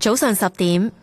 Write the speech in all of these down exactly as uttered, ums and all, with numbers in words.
早上十點，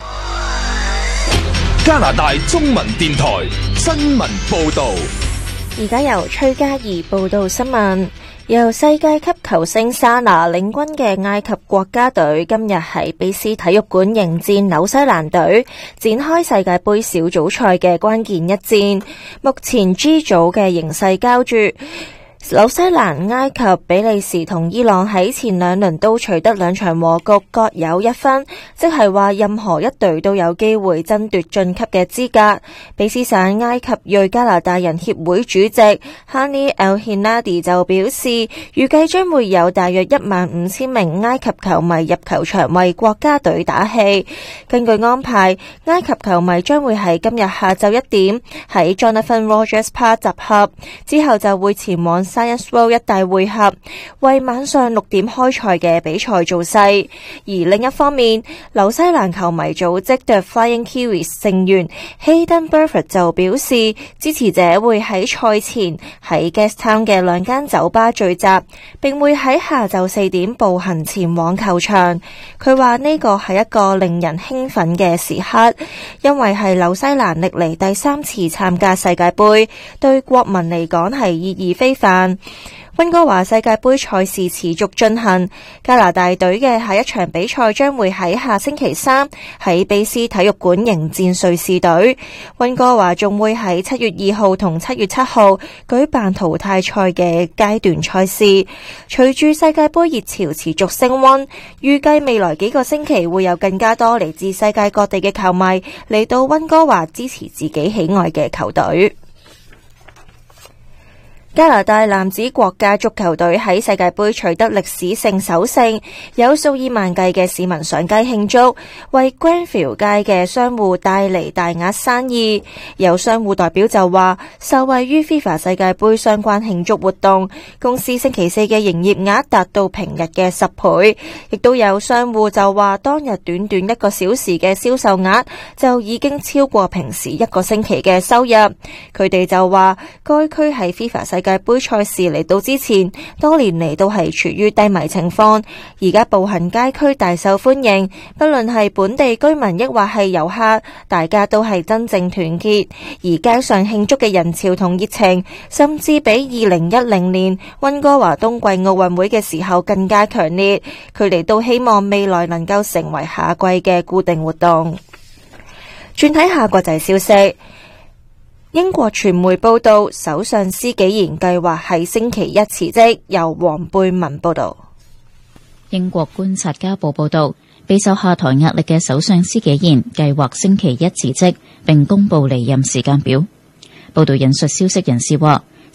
加拿大中文電台新聞報道。 而家由崔嘉怡報道新聞。由世界級球星莎拿領軍嘅埃及國家隊今日喺卑斯體育館迎戰紐西蘭隊，展開世界盃小組賽嘅關鍵一戰。目前 G 組嘅形勢膠著。紐西蘭、埃及、比利時同伊朗喺前兩輪都取得兩場和局，各有一分，即係話任何一隊都有機會爭奪晉級嘅資格。卑斯省埃及裔加拿大人協會主席 Hani El-Hinadi 就表示，預計將會有大約一萬五千名埃及球迷入球場為國家隊打氣。根據安排，埃及球迷將會喺今日下晝一點喺 Jonathan Rogers Park 集合，之後就會前往Science World 一帶匯合，為晚上六點開賽嘅比賽造勢。而另一方面，紐西蘭球迷組織 The Flying Kiwis 成員 Hayden Burford 就表示，支持者會喺賽前喺 Gastown 嘅兩間酒吧聚集，並會喺下晝四點步行前往球場。佢話呢個係一個令人興奮嘅時刻，因為係紐西蘭歷嚟第三次參加世界盃，對國民嚟講係意義非凡。溫哥華世界盃賽事持續進行，加拿大隊嘅下一場比賽將會喺下星期三喺卑斯體育館迎戰瑞士隊。溫哥華仲會喺七月二號同七月七號舉辦淘汰賽嘅階段賽事。隨住世界盃熱潮持續升溫，預計未來幾個星期會有更加多嚟自世界各地嘅球迷嚟到溫哥華支持自己喜愛嘅球隊。加拿大男子國家足球隊喺世界盃取得歷史性首勝，有數以萬計嘅市民上街慶祝，為 Grenfell 街嘅商戶帶嚟大額生意。有商戶代表就話，受惠於 FIFA 世界盃相關慶祝活動，公司星期四嘅營業額達到平日嘅十倍。亦都有商戶就話，當日短短一個小時嘅銷售額就已經超過平時一個星期嘅收入。佢哋就話，該區喺 FIFA 世界世界盃賽事嚟到之前，多年嚟都係處於低迷情況。而家步行街區大受歡迎，不論係本地居民抑或係遊客，大家都係真正團結。而街上慶祝嘅人潮同熱情，甚至比二零一零年溫哥華冬季奧運會嘅時候更加強烈。佢哋都希望未來能夠成為夏季嘅固定活動。轉睇下國際消息。英國傳媒報道，首相施紀賢計劃喺星期一辭職。由黃貝文報道。 英國觀察家報報道，備受下台壓力嘅首相施紀賢計劃星期一辭職，並公布離任時間表。報道引述消息人士話，